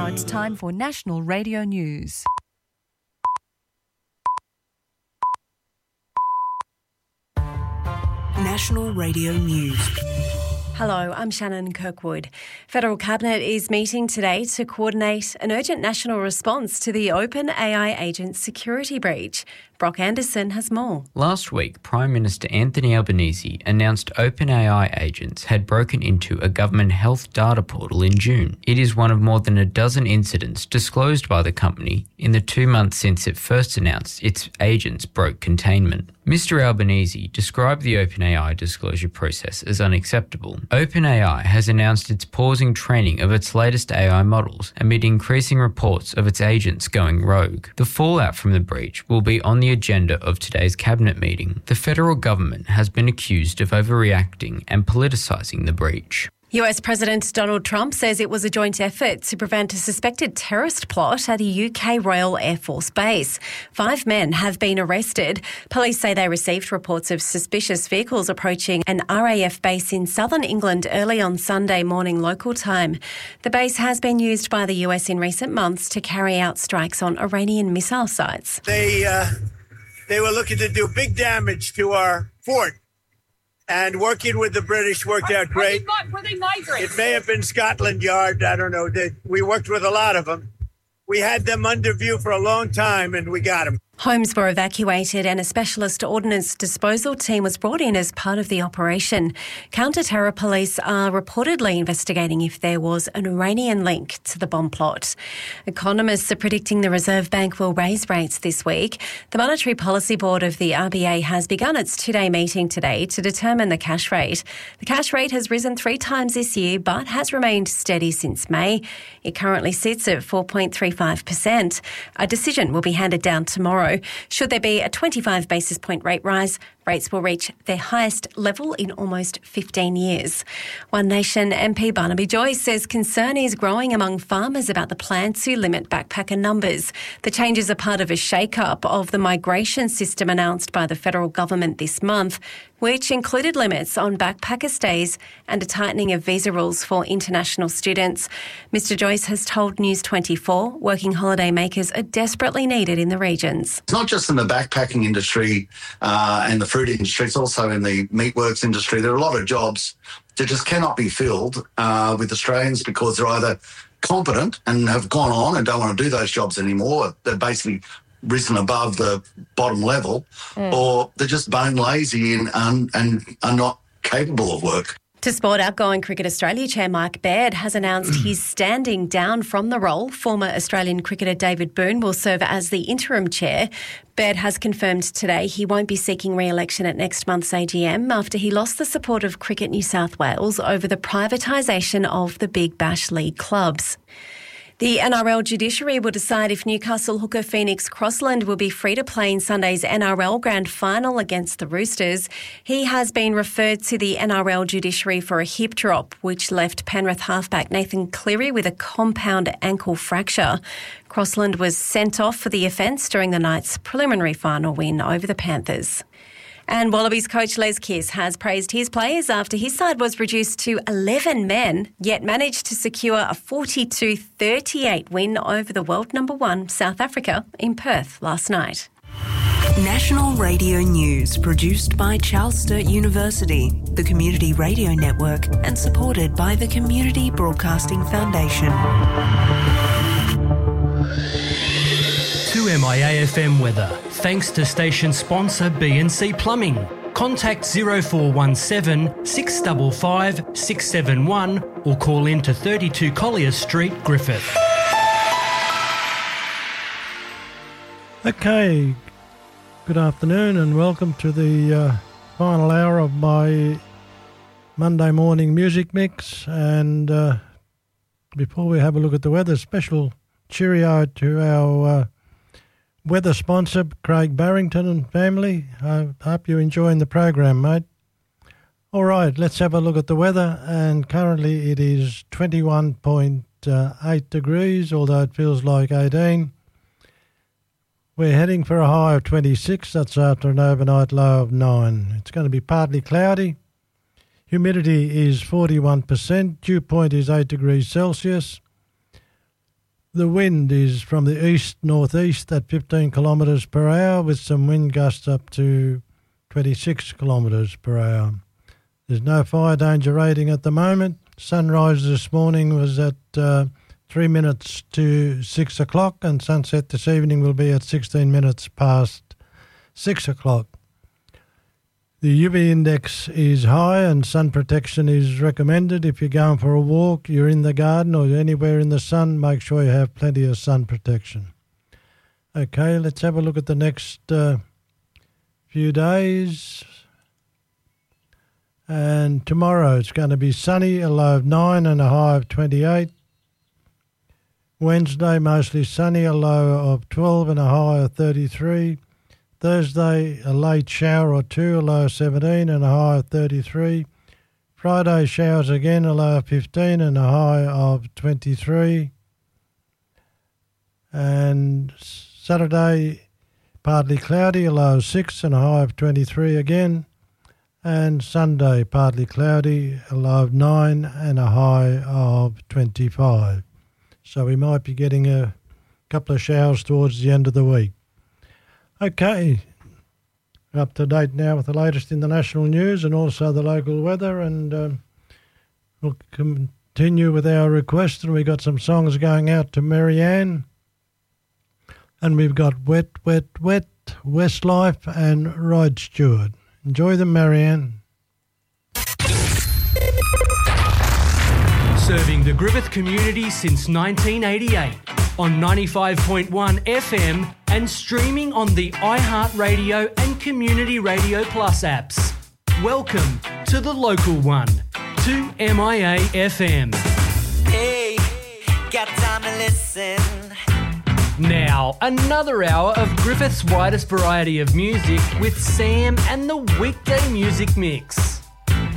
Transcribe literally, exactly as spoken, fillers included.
it's time for National Radio News. National Radio News. Hello, I'm Shannon Kirkwood. Federal Cabinet is meeting today to coordinate an urgent national response to the OpenAI agent security breach. Brock Anderson has more. Last week, Prime Minister Anthony Albanese announced OpenAI agents had broken into a government health data portal in June. It is one of more than a dozen incidents disclosed by the company in the two months since it first announced its agents broke containment. Mister Albanese described the OpenAI disclosure process as unacceptable. OpenAI has announced it's pausing training of its latest A I models amid increasing reports of its agents going rogue. The fallout from the breach will be on the agenda of today's cabinet meeting. The federal government has been accused of overreacting and politicising the breach. U S President Donald Trump says it was a joint effort to prevent a suspected terrorist plot at a U K Royal Air Force base. Five men have been arrested. Police say they received reports of suspicious vehicles approaching an R A F base in southern England early on Sunday morning local time. The base has been used by the U S in recent months to carry out strikes on Iranian missile sites. They, uh, they were looking to do big damage to our fort. And working with the British worked out great. Were they migrants? It may have been Scotland Yard. I don't know. They, we worked with a lot of them. We had them under view for a long time, and we got them. Homes were evacuated and a specialist ordnance disposal team was brought in as part of the operation. Counter-terror police are reportedly investigating if there was an Iranian link to the bomb plot. Economists are predicting the Reserve Bank will raise rates this week. The Monetary Policy Board of the R B A has begun its two-day meeting today to determine the cash rate. The cash rate has risen three times this year but has remained steady since May. It currently sits at four point three five percent. A decision will be handed down tomorrow. Should there be a twenty-five basis point rate rise, rates will reach their highest level in almost fifteen years. One Nation M P Barnaby Joyce says concern is growing among farmers about the plan to limit backpacker numbers. The changes are part of a shake-up of the migration system announced by the federal government this month, which included limits on backpacker stays and a tightening of visa rules for international students. Mister Joyce has told News twenty-four working holiday makers are desperately needed in the regions. It's not just in the backpacking industry uh, and the fruit industry, it's also in the meatworks industry. There are a lot of jobs that just cannot be filled uh, with Australians because they're either competent and have gone on and don't want to do those jobs anymore. They're basically risen above the bottom level, mm. or they're just bone lazy and, um, and are not capable of work. To sport, outgoing Cricket Australia chair Mike Baird has announced he's standing down from the role. Former Australian cricketer David Boon will serve as the interim chair. Baird has confirmed today he won't be seeking re-election at next month's A G M after he lost the support of Cricket New South Wales over the privatisation of the Big Bash League clubs. The N R L judiciary will decide if Newcastle hooker Phoenix Crossland will be free to play in Sunday's N R L Grand Final against the Roosters. He has been referred to the N R L judiciary for a hip drop, which left Penrith halfback Nathan Cleary with a compound ankle fracture. Crossland was sent off for the offence during the night's preliminary final win over the Panthers. And Wallabies coach Les Kiss has praised his players after his side was reduced to eleven men, yet managed to secure a forty-two thirty-eight win over the world number one South Africa in Perth last night. National Radio News, produced by Charles Sturt University, the Community Radio Network, and supported by the Community Broadcasting Foundation. two M I A F M weather, thanks to station sponsor B and C Plumbing. Contact zero four one seven, six five five, six seven one or call in to thirty-two Collier Street, Griffith. Okay, good afternoon and welcome to the uh, final hour of my Monday morning music mix. And uh, before we have a look at the weather, special cheerio to our uh, weather sponsor, Craig Barrington and family. I hope you're enjoying the program, mate. All right, let's have a look at the weather. And currently it is twenty-one point eight degrees, although it feels like eighteen. We're heading for a high of twenty-six. That's after an overnight low of nine. It's going to be partly cloudy. Humidity is forty-one percent. Dew point is eight degrees Celsius. The wind is from the east-northeast at fifteen kilometres per hour with some wind gusts up to twenty-six kilometres per hour. There's no fire danger rating at the moment. Sunrise this morning was at uh, three minutes to six o'clock, and sunset this evening will be at sixteen minutes past six o'clock. The U V index is high and sun protection is recommended. If you're going for a walk, you're in the garden or anywhere in the sun, make sure you have plenty of sun protection. Okay, let's have a look at the next uh, few days. And tomorrow it's going to be sunny, a low of nine and a high of twenty-eight. Wednesday mostly sunny, a low of twelve and a high of thirty-three. Thursday, a late shower or two, a low of seventeen and a high of thirty-three. Friday, showers again, a low of fifteen and a high of twenty-three. And Saturday, partly cloudy, a low of six and a high of twenty-three again. And Sunday, partly cloudy, a low of nine and a high of twenty-five. So we might be getting a couple of showers towards the end of the week. Okay, up to date now with the latest in the national news and also the local weather, and um, we'll continue with our request, and we've got some songs going out to Marianne, and we've got Wet, Wet, Wet, Westlife and Rod Stewart. Enjoy them, Marianne. Serving the Griffith community since nineteen eighty-eight on ninety-five point one F M and streaming on the iHeartRadio and Community Radio Plus apps. Welcome to the local one, two M I A F M. Hey, got time to listen. Now, another hour of Griffith's widest variety of music with Sam and the Weekday Music Mix.